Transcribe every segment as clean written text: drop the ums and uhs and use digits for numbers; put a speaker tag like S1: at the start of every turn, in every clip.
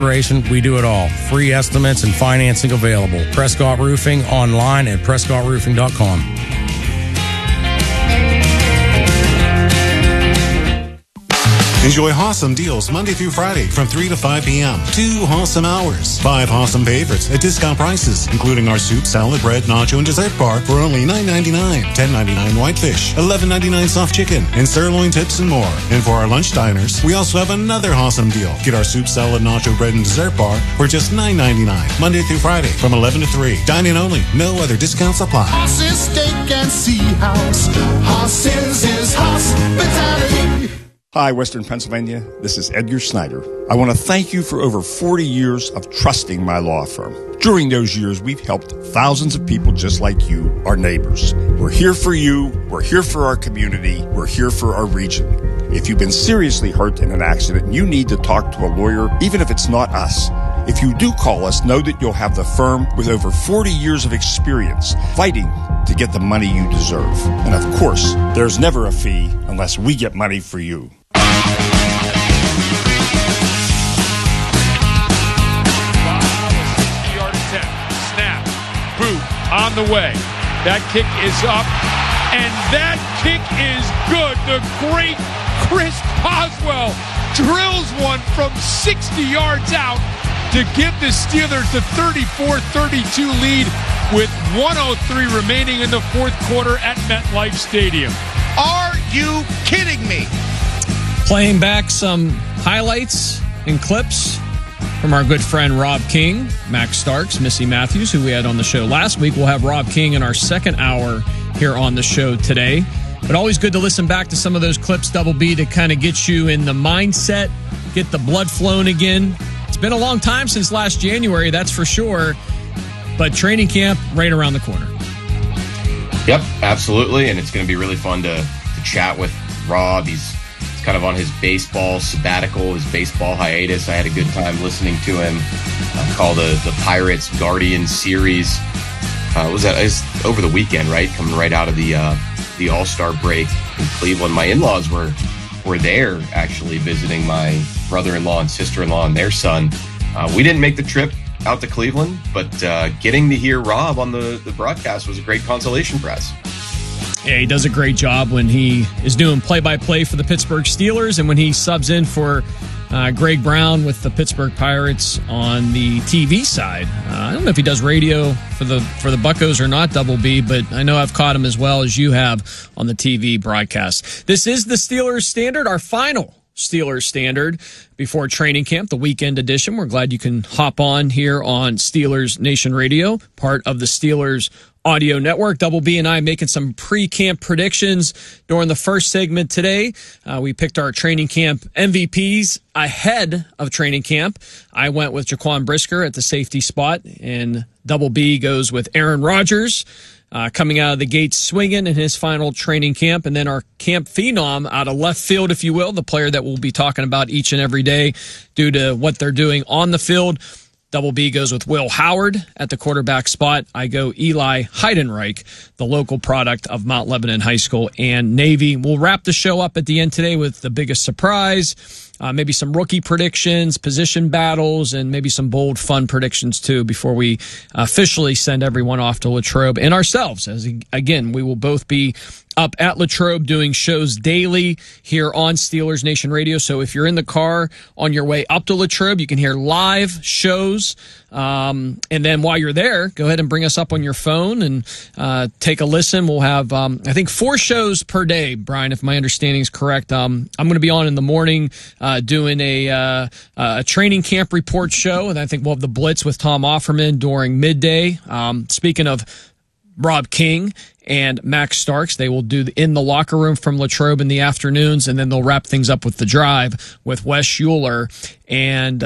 S1: We do it all. Free estimates and financing available. Prescott Roofing, online at PrescottRoofing.com.
S2: Enjoy Hossam deals Monday through Friday from 3 to 5 p.m. 2 Hossam hours. 5 Hossam favorites at discount prices, including our soup, salad, bread, nacho, and dessert bar for only $9.99. $10.99 whitefish, $11.99 soft chicken, and sirloin tips and more. And for our lunch diners, we also have another Hossam deal. Get our soup, salad, nacho, bread, and dessert bar for just $9.99. Monday through Friday from 11 to 3. Dine-in only. No other discounts apply.
S3: Hoss's Steak and Sea House. Hoss's is hospitality.
S4: Hi, Western Pennsylvania. This is Edgar Snyder. I want to thank you for over 40 years of trusting my law firm. During those years, we've helped thousands of people just like you, our neighbors. We're here for you. We're here for our community. We're here for our region. If you've been seriously hurt in an accident and you need to talk to a lawyer, even if it's not us, if you do call us, know that you'll have the firm with over 40 years of experience fighting to get the money you deserve. And of course, there's never a fee unless we get money for you.
S5: On the way. That kick is up, and that kick is good. The great Chris Boswell drills one from 60 yards out to give the Steelers the 34-32 lead with 1:03 remaining in the fourth quarter at MetLife Stadium.
S3: Are you kidding me?
S6: Playing back some highlights and clips from our good friend Rob King, Max Starks, Missy Matthews, who we had on the show last week. We'll have Rob King in our second hour here on the show today. But always good to listen back to some of those clips, Double B, to kind of get you in the mindset, get the blood flowing again. It's been a long time since last January, that's for sure. But training camp right around the corner.
S7: Yep, absolutely. And it's going to be really fun to chat with Rob. He's kind of on his baseball sabbatical, his baseball hiatus. I had a good time listening to him call the Pirates Guardian series. Was that over the weekend, right? Coming right out of the All-Star break in Cleveland. My in-laws were there actually visiting my brother-in-law and sister-in-law and their son. We didn't make the trip out to Cleveland, but getting to hear Rob on the broadcast was a great consolation prize.
S6: Yeah, he does a great job when he is doing play-by-play for the Pittsburgh Steelers and when he subs in for Greg Brown with the Pittsburgh Pirates on the TV side. I don't know if he does radio for the Buccos or not, Double B, but I know I've caught him as well as you have on the TV broadcast. This is the Steelers Standard, our final Steelers Standard before training camp, the weekend edition. We're glad you can hop on here on Steelers Nation Radio, part of the Steelers Audio Network. Double B and I making some pre-camp predictions during the first segment today. We picked our training camp MVPs ahead of training camp. I went with Jaquan Brisker at the safety spot, and Double B goes with Aaron Rodgers coming out of the gates swinging in his final training camp. And then our camp phenom out of left field, if you will, the player that we'll be talking about each and every day due to what they're doing on the field. Double B goes with Will Howard at the quarterback spot. I go Eli Heidenreich, the local product of Mount Lebanon High School and Navy. We'll wrap the show up at the end today with the biggest surprise, maybe some rookie predictions, position battles, and maybe some bold, fun predictions too before we officially send everyone off to Latrobe and ourselves. As again, we will both be up at Latrobe doing shows daily here on Steelers Nation Radio. So if you're in the car on your way up to Latrobe, you can hear live shows. And then while you're there, go ahead and bring us up on your phone and take a listen. We'll have, I think, 4 shows per day, Brian, if my understanding is correct. I'm going to be on in the morning doing a training camp report show, and I think we'll have the Blitz with Tom Offerman during midday. Speaking of Rob King and Max Starks, they will do In the Locker Room from Latrobe in the afternoons, and then they'll wrap things up with The Drive with Wes Schuler and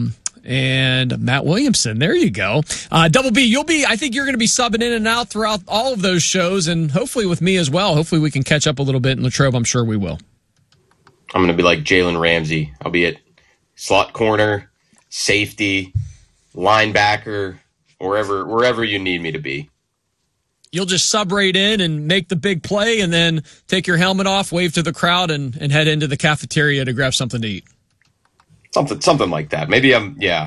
S6: Matt Williamson. There you go. Double B, I think you're going to be subbing in and out throughout all of those shows, and hopefully with me as well. Hopefully we can catch up a little bit in Latrobe. I'm sure we will.
S7: I'm going to be like Jalen Ramsey. I'll be at slot corner, safety, linebacker, wherever you need me to be.
S6: You'll just sub right in and make the big play and then take your helmet off, wave to the crowd, and head into the cafeteria to grab something to eat.
S7: Something like that. Maybe I'm